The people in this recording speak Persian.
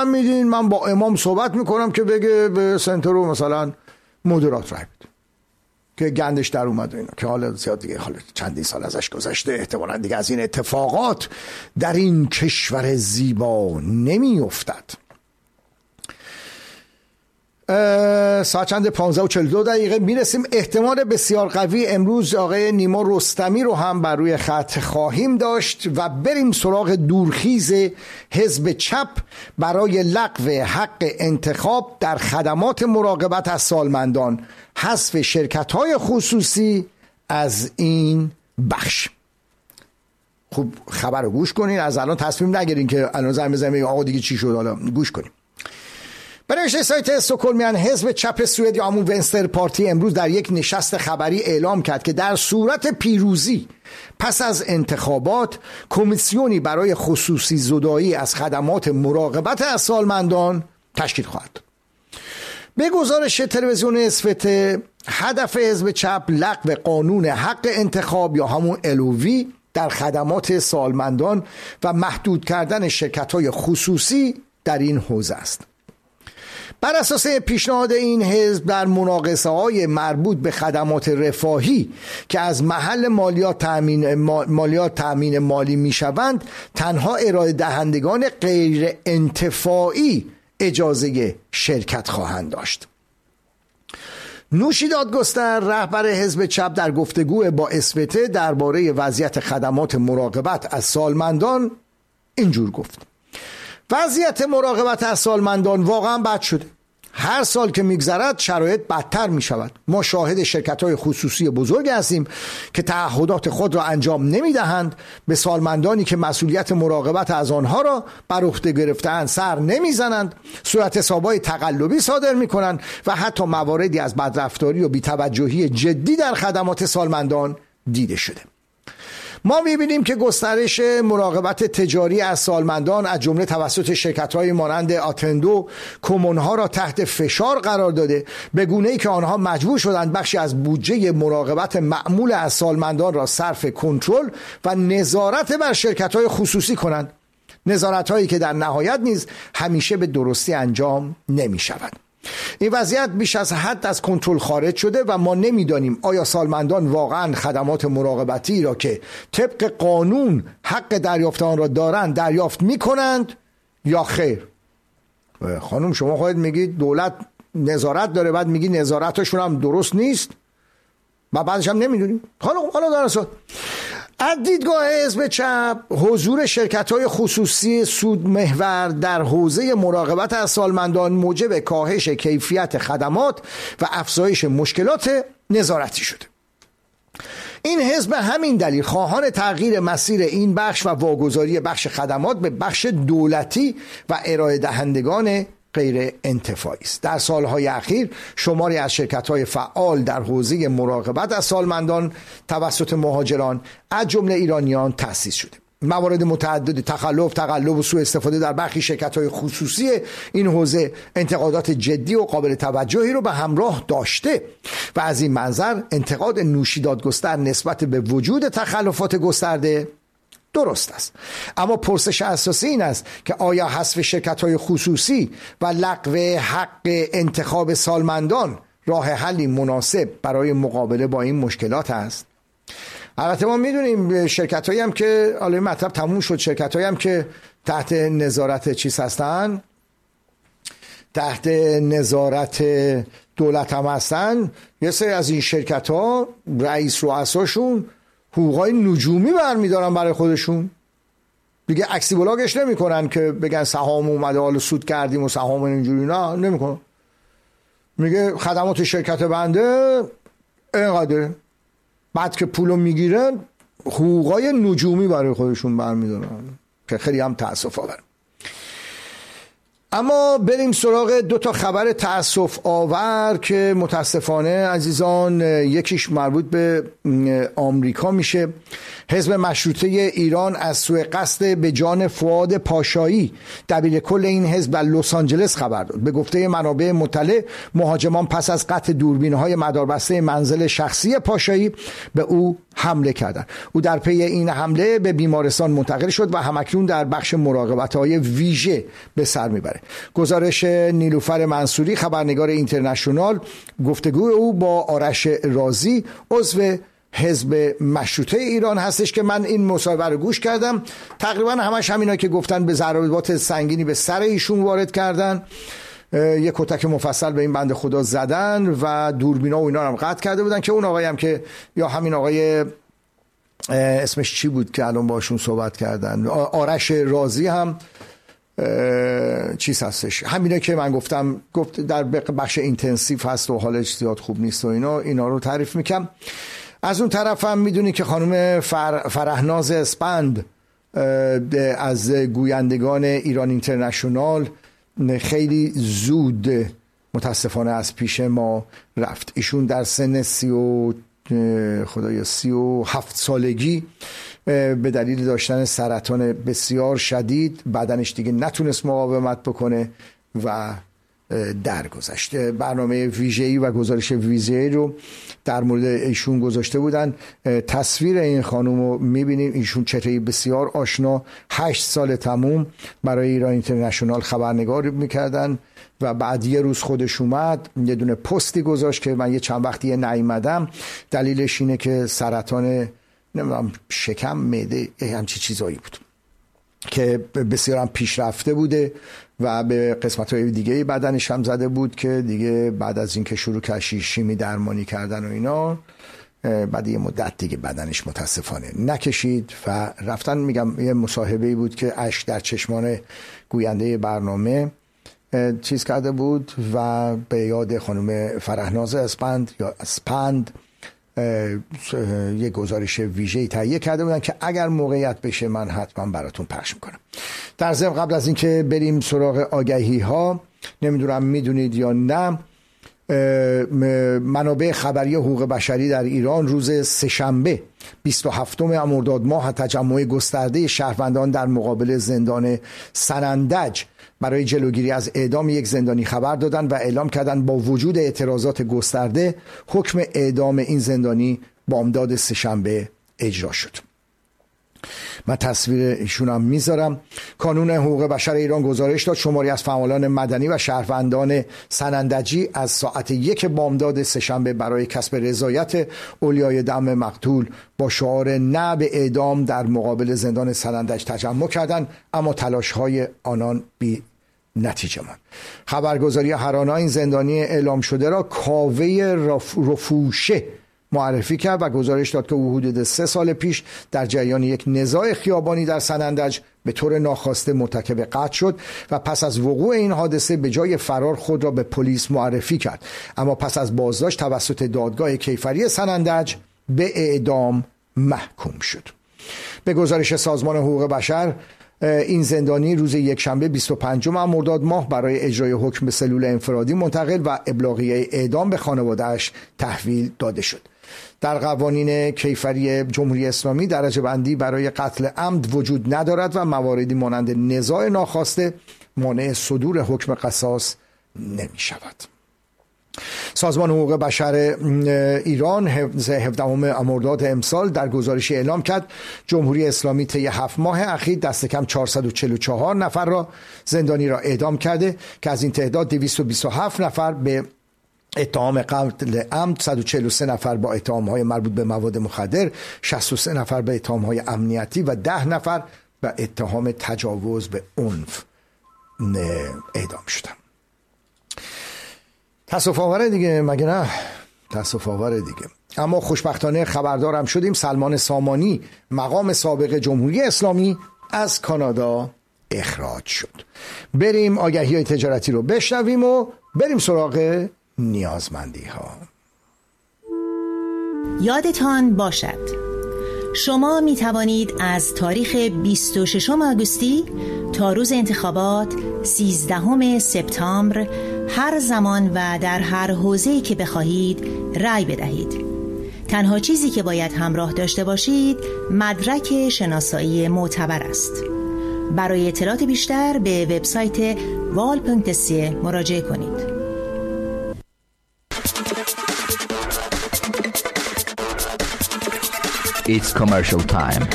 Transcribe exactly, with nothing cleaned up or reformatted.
من میدین من با امام صحبت میکنم که بگه به سنترو مثلا مدرات رای بده، که گندش در اومد و اینا، که حالا زیاد دیگه حالا چندی سال ازش گذشته، احتمالاً دیگه از این اتفاقات در این کشور زیبا نمی افتد. ساعت چند؟ پانزده و چهل و دو دقیقه میرسیم. احتمال بسیار قوی امروز آقای نیما رستمی رو هم بر روی خط خواهیم داشت و بریم سراغ دورخیز حزب چپ برای لغو حق انتخاب در خدمات مراقبت از سالمندان، حذف شرکت‌های خصوصی از این بخش. خوب خبر رو گوش کنین، از الان تصمیم نگیرین که الان زنگ بزنید آقا دیگه چی شد، حالا گوش کنین. برای سایت استکهلمیان، حزب چپ سوئد یا همون ونستر پارتی امروز در یک نشست خبری اعلام کرد که در صورت پیروزی پس از انتخابات کمیسیونی برای خصوصی زدایی از خدمات مراقبت از سالمندان تشکیل خواهد. به گزارش تلویزیون اسفت، هدف حزب چپ لغو قانون حق انتخاب یا همون الووی در خدمات سالمندان و محدود کردن شرکت‌های خصوصی در این حوزه است. بر اساس پیشنهاد این حزب در مناقصه‌های مربوط به خدمات رفاهی که از محل مالیات تامین مالیات تامین مالی میشوند، تنها ارائه دهندگان غیر انتفاعی اجازه شرکت خواهند داشت. نوشی دادگستر، رهبر حزب چپ، در گفتگو با اسوت درباره وضعیت خدمات مراقبت از سالمندان اینجور گفت: وضعیت مراقبت از سالمندان واقعا بد شده. هر سال که میگذرد شرایط بدتر می شود. ما شاهد شرکت‌های خصوصی بزرگ هستیم که تعهدات خود را انجام نمی دهند، به سالمندانی که مسئولیت مراقبت از آنها را بر عهده گرفته‌اند سر نمی زنند، صورت حساب‌های تقلبی صادر می کنند و حتی مواردی از بدرفتاری و بی‌توجهی جدی در خدمات سالمندان دیده شده. ما می‌بینیم که گسترش مراقبت تجاری از سالمندان از جمله توسط شرکت‌های مانند آتندو کمون‌ها را تحت فشار قرار داده، به گونه‌ای که آنها مجبور شدند بخشی از بودجه مراقبت معمول از سالمندان را صرف کنترل و نظارت بر شرکت‌های خصوصی کنند، نظارت‌هایی که در نهایت نیز همیشه به درستی انجام نمی‌شود. این وضعیت بیش از حد از کنترل خارج شده و ما نمیدانیم آیا سالمندان واقعا خدمات مراقبتی را که طبق قانون حق دریافت آن را دارند دریافت میکنند یا خیر. خانم شما خودت میگید دولت نظارت داره، بعد میگی نظارتشون هم درست نیست و بعدش هم نمیدونیم. حالا حالا در اصل از دیدگاه حزب چپ، حضور شرکت‌های خصوصی سود محور در حوزه مراقبت از سالمندان موجب کاهش کیفیت خدمات و افزایش مشکلات نظارتی شده. این حزب همین دلیل خواهان تغییر مسیر این بخش و واگذاری بخش خدمات به بخش دولتی و ارائه دهندگان غیر انتفاعی است. در سالهای اخیر شماری از شرکت‌های فعال در حوزه مراقبت از سالمندان توسط مهاجران از جمله ایرانیان تأسیس شده. موارد متعدد تخلف، تقلب و سوء استفاده در برخی شرکت‌های خصوصی این حوزه انتقادات جدی و قابل توجهی رو به همراه داشته و از این منظر انتقاد نوشی دادگستر نسبت به وجود تخلفات گسترده درست است. اما پرسش اساسی این است که آیا حذف شرکت‌های خصوصی و لغو حق انتخاب سالمندان راه حلی مناسب برای مقابله با این مشکلات است؟ البته ما میدونیم شرکت‌هایی هم که حالا این مطلب تموم شد، شرکت‌هایی هم که تحت نظارت چیز هستن، تحت نظارت دولت هم هستن، یه سری از این شرکت‌ها رئیس رؤساشون حقوقای نجومی برمیدارن برای خودشون دیگه. عکسی بلاگش نمی کنن که بگن سهام اومده حالا سود کردیم و سهام اینجوری، نه نمی کنن. میگه خدمات شرکت بنده اینقدر، بعد که پولو میگیرن حقوقای نجومی برای خودشون برمیدارن که خیلی هم تأسف آور. اما بریم سراغ دو تا خبر تأسف آور که متاسفانه عزیزان یکیش مربوط به آمریکا میشه. حزب مشروطه ایران از سوء قصد به جان فؤاد پاشایی دبیر کل این حزب در لس آنجلس خبر داد. به گفته منابع مطلع، مهاجمان پس از قطع دوربین‌های مداربسته منزل شخصی پاشایی به او حمله کردند. او در پی این حمله به بیمارستان منتقل شد و همکنون در بخش مراقبت‌های ویژه به سر میبره. گزارش نیلوفر منصوری خبرنگار اینترنشنال، گفتگو او با آرش رازی عضو حزب مشروطه ایران هستش که من این مصاحبه رو گوش کردم. تقریبا همش همینا که گفتن به ضربات سنگینی به سر ایشون وارد کردن، یک کتک مفصل به این بنده خدا زدن و دوربینا و اینا رو هم قطع کرده بودن که اون آقایی هم که یا همین آقای اسمش چی بود که الان باشون صحبت کردن، آرش رازی هم چیز هستش، همینه که من گفتم گفت در بخش اینتنسیو هست و حالش زیاد خوب نیست و اینا اینا رو تعریف میکنم. از اون طرف هم میدونی که خانم فر... فرهناز اسپند از گویندگان ایران اینترنشنال خیلی زود متاسفانه از پیش ما رفت. ایشون در سن سی و خدایا سی و هفت سالگی به دلیل داشتن سرطان بسیار شدید بدنش دیگه نتونست مقاومت بکنه و درگذشت. برنامه ویژه‌ای و گزارش ویژه‌ای رو در مورد ایشون گذاشته بودن. تصویر این خانم رو میبینیم، ایشون چهره بسیار آشنا، هشت سال تموم برای ایران اینترنشنال خبرنگار میکردن و بعد یه روز خودش اومد یه دونه پستی گذاشت که من یه چند وقتی نیومدم، دلیلش اینه که سرطان نمیدونم شکم، معده، همچی چیزایی بود که بسیار هم پیشرفته بوده و به قسمت‌های دیگه بدنش هم زده بود که دیگه بعد از اینکه شروع کرد شیمی درمانی کردن و اینا، بعد یه مدت دیگه بدنش متاسفانه نکشید و رفتن. میگم یه مصاحبه‌ای بود که اشک در چشمان گوینده برنامه چیز کرده بود و به یاد خانم فرهناز اسپند یا اسپند یه گزارش ویژه‌ای تهیه کرده بودن که اگر موقعیت بشه من حتما براتون پخش میکنم. در ضمن قبل از اینکه بریم سراغ آگهی ها، نمیدونم میدونید یا نه، منابع خبری حقوق بشری در ایران روز سه‌شنبه بیست و هفتم مرداد ماه تجمع گسترده شهروندان در مقابل زندان سنندج برای جلوگیری از اعدام یک زندانی خبر دادند و اعلام کردند با وجود اعتراضات گسترده حکم اعدام این زندانی بامداد سه‌شنبه اجرا شد. من تصویر ایشون هم میذارم. کانون حقوق بشر ایران گزارش داد شماری از فعالان مدنی و شهروندان سنندجی از ساعت یک بامداد سه‌شنبه برای کسب رضایت اولیای دم مقتول با شعار نه به اعدام در مقابل زندان سنندج تجمع کردند، اما تلاش‌های آنان بی نتیجه ماند. خبرگزاری هرانا این زندانی اعلام شده را کاوه رفوشه معرفی کرد و گزارش داد که او حدود سه سال پیش در جریان یک نزاع خیابانی در سنندج به طور ناخواسته مرتکب قتل شد و پس از وقوع این حادثه به جای فرار خود را به پلیس معرفی کرد، اما پس از بازداشت توسط دادگاه کیفری سنندج به اعدام محکوم شد. به گزارش سازمان حقوق بشر این زندانی روز یکشنبه بیست و پنجم مرداد ماه برای اجرای حکم به سلول انفرادی منتقل و ابلاغیه اعدام به خانواده‌اش تحویل داده شد. در قوانین کیفری جمهوری اسلامی درجه بندی برای قتل عمد وجود ندارد و مواردی مانند نزاع ناخواسته مانع صدور حکم قصاص نمی شود. سازمان حقوق بشر ایران هفدهم مرداد امسال در گزارشی اعلام کرد جمهوری اسلامی طی هفت ماه اخیر دست کم چهارصد و چهل و چهار نفر را زندانی را اعدام کرده که از این تعداد دویست و بیست و هفت نفر به اتهام قتل عمد، صد و چهل و سه نفر با اتهام‌های مربوط به مواد مخدر، شصت و سه نفر به اتهام‌های امنیتی و ده نفر به اتهام تجاوز به عنف اعدام شدند. تأسف آوره دیگه، مگه نه؟ تأسف آوره دیگه. اما خوشبختانه خبردارم شدیم سلمان سامانی مقام سابق جمهوری اسلامی از کانادا اخراج شد. بریم آگهی های تجارتی رو بشنویم و بریم سراغ نیازمندی ها. یادتان باشد شما می توانید از تاریخ بیست و ششم آگوستی تا روز انتخابات سیزدهم سپتامبر هر زمان و در هر حوزه‌ای که بخواهید رأی بدهید. تنها چیزی که باید همراه داشته باشید مدرک شناسایی معتبر است. برای اطلاعات بیشتر به وبسایت وال پونکت سی مراجعه کنید. It's commercial time.